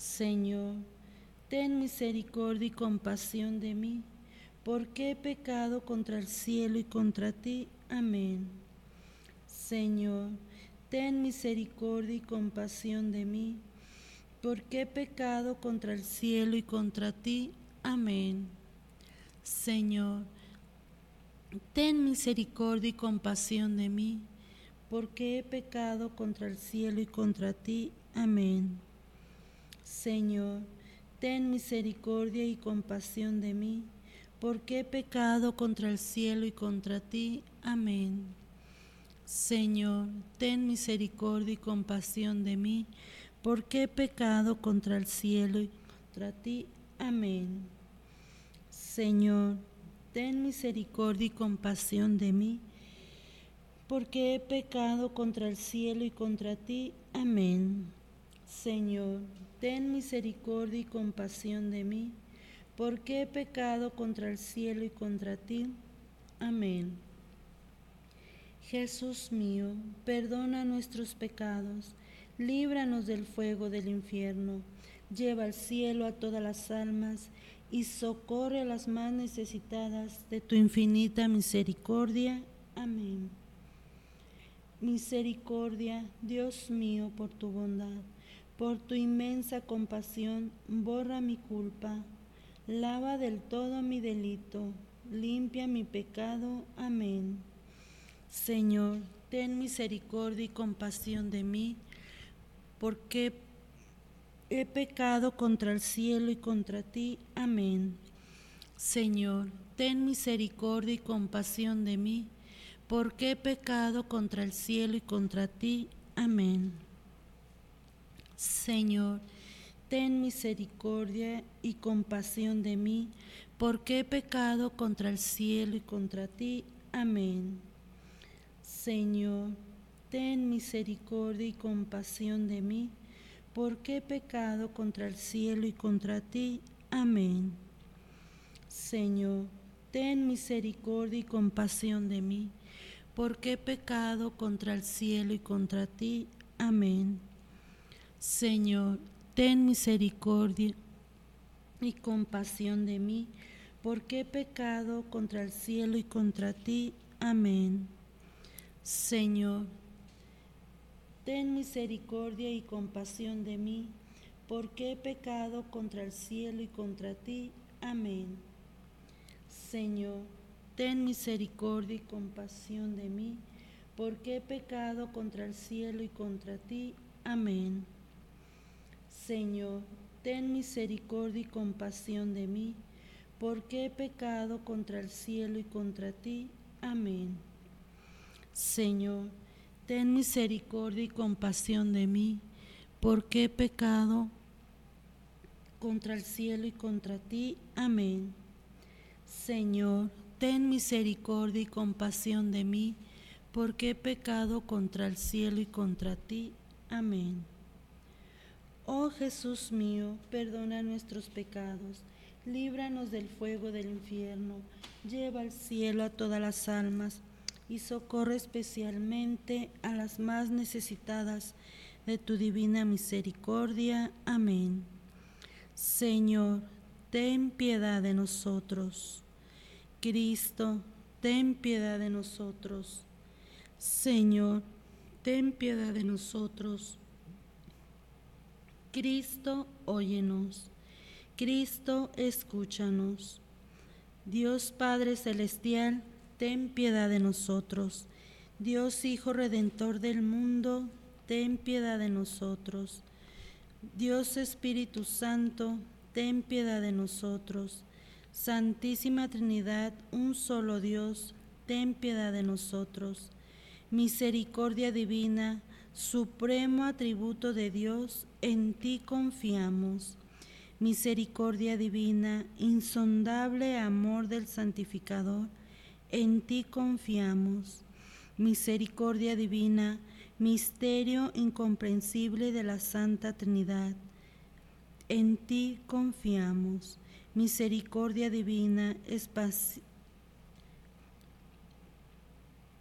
Señor, ten misericordia y compasión de mí, porque he pecado contra el cielo y contra ti. Amén. Señor, ten misericordia y compasión de mí, porque he pecado contra el cielo y contra ti. Amén. Señor, ten misericordia y compasión de mí, porque he pecado contra el cielo y contra ti. Amén. Señor, ten misericordia y compasión de mí, porque he pecado contra el cielo y contra ti. Amén. Señor, ten misericordia y compasión de mí, porque he pecado contra el cielo y contra ti. Amén. Señor, ten misericordia y compasión de mí, porque he pecado contra el cielo y contra ti. Amén. Señor, ten misericordia y compasión de mí, porque he pecado contra el cielo y contra ti. Amén. Jesús mío, perdona nuestros pecados, líbranos del fuego del infierno, lleva al cielo a todas las almas y socorre a las más necesitadas de tu infinita misericordia. Amén. Misericordia, Dios mío, por tu bondad, por tu inmensa compasión, borra mi culpa, lava del todo mi delito, limpia mi pecado. Amén. Señor, ten misericordia y compasión de mí, porque he pecado contra el cielo y contra ti. Amén. Señor, ten misericordia y compasión de mí, porque he pecado contra el cielo y contra ti. Amén. Señor, ten misericordia y compasión de mí, porque he pecado contra el cielo y contra ti. Amén. Señor, ten misericordia y compasión de mí, porque he pecado contra el cielo y contra ti. Amén. Señor, ten misericordia y compasión de mí, porque he pecado contra el cielo y contra ti. Amén. Señor, ten misericordia y compasión de mí, porque he pecado contra el cielo y contra ti. Amén. Señor, ten misericordia y compasión de mí, porque he pecado contra el cielo y contra ti. Amén. Señor, ten misericordia y compasión de mí, porque he pecado contra el cielo y contra ti. Amén. Señor, ten misericordia y compasión de mí, porque he pecado contra el cielo y contra ti. Amén. Señor, ten misericordia y compasión de mí, porque he pecado contra el cielo y contra ti. Amén. Señor, ten misericordia y compasión de mí, porque he pecado contra el cielo y contra ti. Amén. Oh Jesús mío, perdona nuestros pecados, líbranos del fuego del infierno, lleva al cielo a todas las almas y socorre especialmente a las más necesitadas de tu divina misericordia. Amén. Señor, ten piedad de nosotros. Cristo, ten piedad de nosotros. Señor, ten piedad de nosotros. Cristo, óyenos. Cristo, escúchanos. Dios Padre Celestial, ten piedad de nosotros. Dios Hijo Redentor del mundo, ten piedad de nosotros. Dios Espíritu Santo, ten piedad de nosotros. Santísima Trinidad, un solo Dios, ten piedad de nosotros. Misericordia divina, supremo atributo de Dios, en ti confiamos. Misericordia divina, insondable amor del santificador, en ti confiamos. Misericordia divina, misterio incomprensible de la Santa Trinidad, en ti confiamos. Misericordia divina,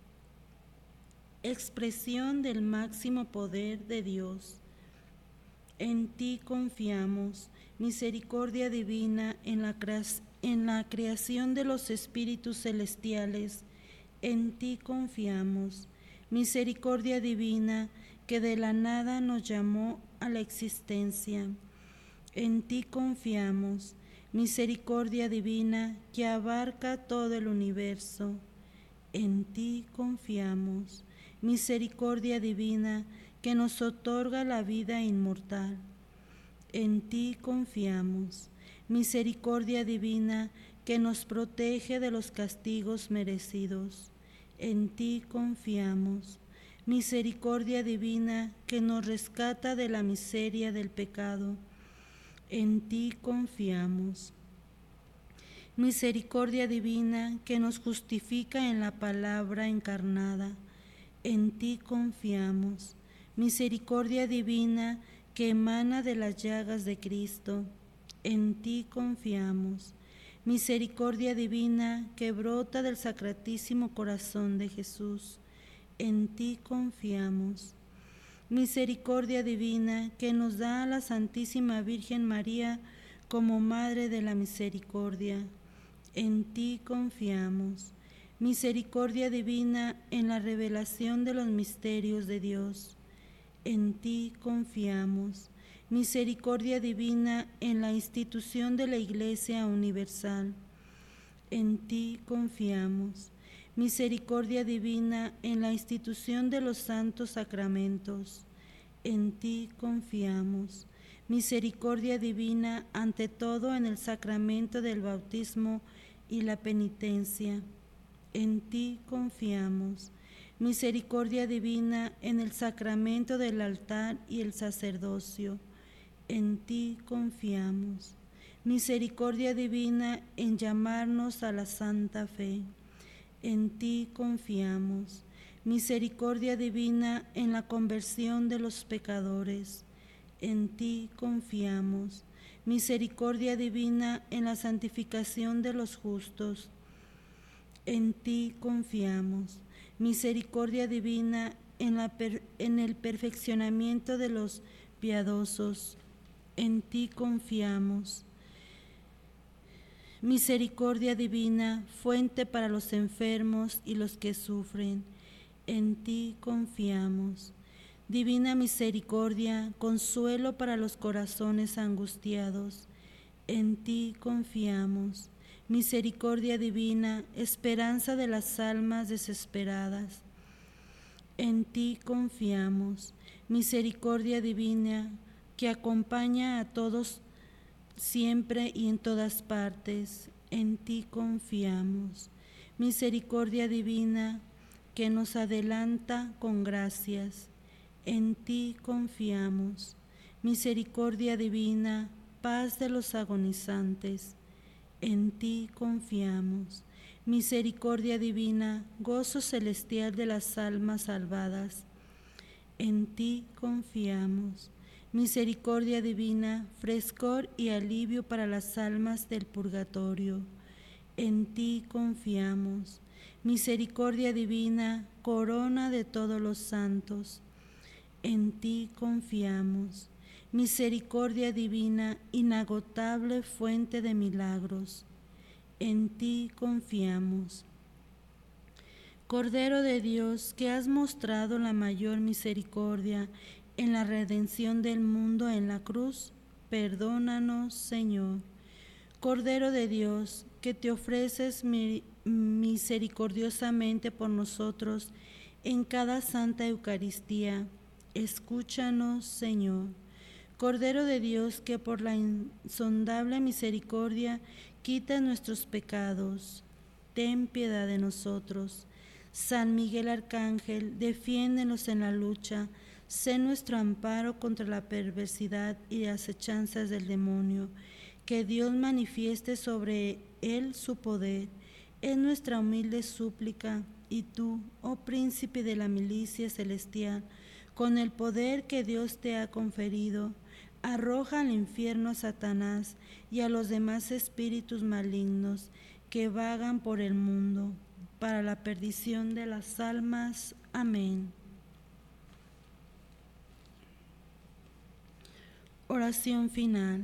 expresión del máximo poder de Dios, En ti confiamos, misericordia divina en la creación de los espíritus celestiales. En ti confiamos, misericordia divina que de la nada nos llamó a la existencia. En ti confiamos, misericordia divina que abarca todo el universo. En ti confiamos, misericordia divina que nos otorga la vida inmortal. En ti confiamos, misericordia divina que nos protege de los castigos merecidos. En ti confiamos, misericordia divina que nos rescata de la miseria del pecado. En ti confiamos, misericordia divina que nos justifica en la palabra encarnada. En ti confiamos, misericordia divina que emana de las llagas de Cristo. En ti confiamos, misericordia divina que brota del sacratísimo corazón de Jesús. En ti confiamos, misericordia divina que nos da a la Santísima Virgen María como Madre de la Misericordia. En ti confiamos, misericordia divina en la revelación de los misterios de Dios. En ti confiamos, misericordia divina en la institución de la Iglesia Universal. En ti confiamos, misericordia divina en la institución de los santos sacramentos. En ti confiamos, misericordia divina ante todo en el sacramento del bautismo y la penitencia. En ti confiamos, misericordia divina en el sacramento del altar y el sacerdocio. En ti confiamos, misericordia divina en llamarnos a la santa fe. En ti confiamos, misericordia divina en la conversión de los pecadores. En ti confiamos, misericordia divina en la santificación de los justos. En ti confiamos, misericordia divina en el perfeccionamiento de los piadosos. En ti confiamos, misericordia divina, fuente para los enfermos y los que sufren. En ti confiamos, divina misericordia, consuelo para los corazones angustiados. En ti confiamos, misericordia divina, esperanza de las almas desesperadas. En ti confiamos, misericordia divina, que acompaña a todos siempre y en todas partes. En ti confiamos, misericordia divina, que nos adelanta con gracias. En ti confiamos, misericordia divina, paz de los agonizantes. En ti confiamos, misericordia divina, gozo celestial de las almas salvadas. En ti confiamos, misericordia divina, frescor y alivio para las almas del purgatorio. En ti confiamos, misericordia divina, corona de todos los santos. En ti confiamos, misericordia divina, inagotable fuente de milagros. En ti confiamos. Cordero de Dios, que has mostrado la mayor misericordia en la redención del mundo en la cruz, perdónanos, Señor. Cordero de Dios, que te ofreces misericordiosamente por nosotros en cada Santa Eucaristía, escúchanos, Señor. Cordero de Dios, que por la insondable misericordia quitas nuestros pecados, ten piedad de nosotros. San Miguel Arcángel, defiéndenos en la lucha, sé nuestro amparo contra la perversidad y las acechanzas del demonio. Que Dios manifieste sobre él su poder. Es nuestra humilde súplica, y tú, oh príncipe de la milicia celestial, con el poder que Dios te ha conferido, arroja al infierno a Satanás y a los demás espíritus malignos que vagan por el mundo, para la perdición de las almas. Amén. Oración final.